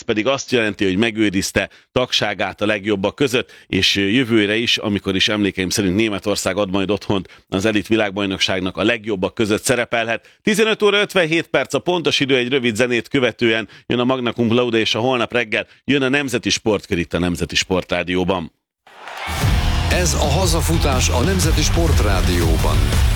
pedig azt jelenti, hogy megőrizte tagságát a legjobbak között, és jövőre is, amikor is emlékeim szerint Németország ad majd otthont az elit világbajnokságnak, a legjobbak között szerepelhet. 15 óra 57 perc a pontos idő, egy rövid zenét követően jön a Magna Cum Laude, és a holnap reggel jön a Nemzeti Sportkör itt a Nemzeti Sportrádióban. Ez a hazafutás a Nemzeti Sportrádióban.